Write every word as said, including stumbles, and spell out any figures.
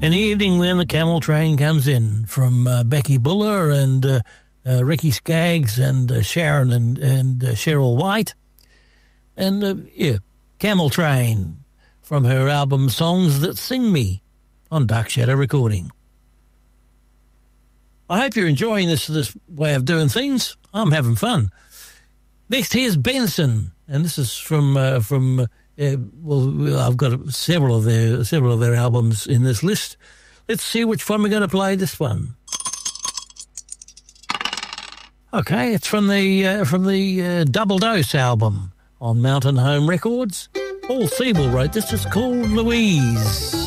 In the evening when the camel train comes in from uh, Becky Buller and uh, uh, Ricky Skaggs and uh, Sharon and, and uh, Cheryl White. And, uh, yeah, Camel Train from her album Songs That Sing Me on Dark Shadow Recording. I hope you're enjoying this this way of doing things. I'm having fun. Next, here's Benson, and this is from uh, from uh, well, I've got several of their several of their albums in this list. Let's see which one we're going to play. This one. Okay, it's from the uh, from the uh, Double Dose album on Mountain Home Records. Paul Siebel wrote this. It's called Louise.